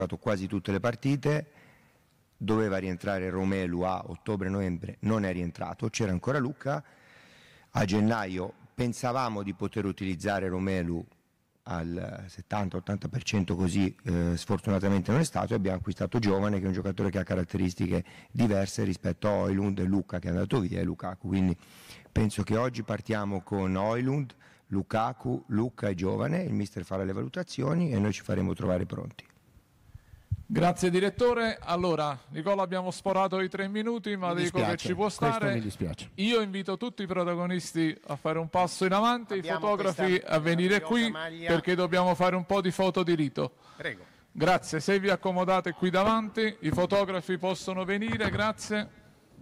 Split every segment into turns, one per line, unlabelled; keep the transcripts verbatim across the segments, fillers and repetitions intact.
giocato quasi tutte le partite, doveva rientrare Romelu a ottobre-novembre, non è rientrato, c'era ancora Luca. A gennaio pensavamo di poter utilizzare Romelu al settanta ottanta per cento, così eh, sfortunatamente non è stato, e abbiamo acquistato Giovane, che è un giocatore che ha caratteristiche diverse rispetto a Højlund e Luca che è andato via e Lukaku, quindi penso che oggi partiamo con Højlund, Lukaku, Luca e Giovane, il mister farà le valutazioni e noi ci faremo trovare pronti.
Grazie direttore. Allora, Nicola, abbiamo sforato i tre minuti, ma
mi
dico
dispiace,
che ci può stare.
mi dispiace.
Io invito tutti i protagonisti a fare un passo in avanti,
Abbiamo
i fotografi
questa
a venire qui
maglia.
perché dobbiamo fare un po' di foto di rito.
Prego.
Grazie, se vi accomodate qui davanti, i fotografi possono venire, grazie.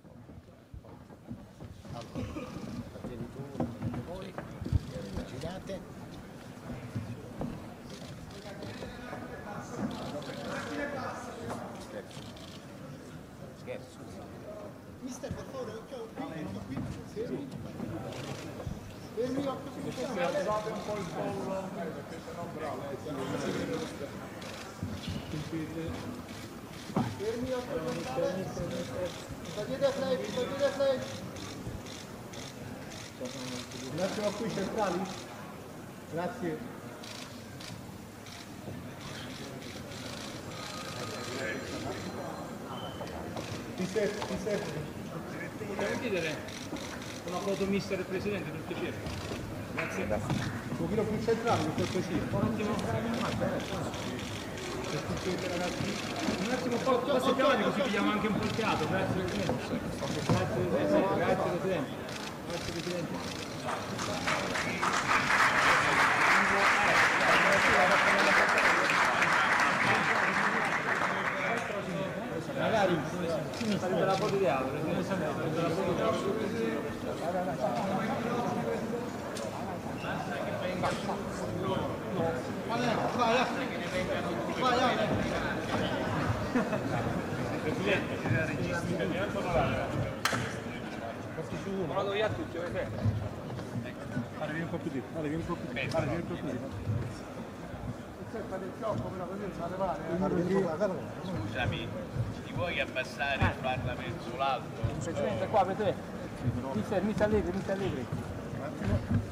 Mister, per favore, occhio qui. Fermi, occhio qui.
Se alzate un po' il collo, perché sennò bravo.
Fermi, occhio qui. Togliete a play, togliete a play. Un attimo qui, centrali. Grazie. Ti serve, ti serve.
Possiamo chiedere una foto mister e presidente per piacere? Grazie.
Un pochino più centrale, per cortesia.
Un attimo. Un attimo un po', passi più avanti così pigliamo anche un po' il teatro. Grazie Presidente. Grazie Presidente. Grazie Presidente. Grazie Presidente. Magari prende la foto di teatro, prende la foto di teatro. Presidente, c'è la registra. Vado via tutti, vedete?
Fare vieni un po' più di, fare vieni un po' più di, fare vieni un po' più di.
Scusami, ti vuoi abbassare e farla verso l'alto?
Presidente, qua, vedete? Mi sta allegri, mi sta allegri.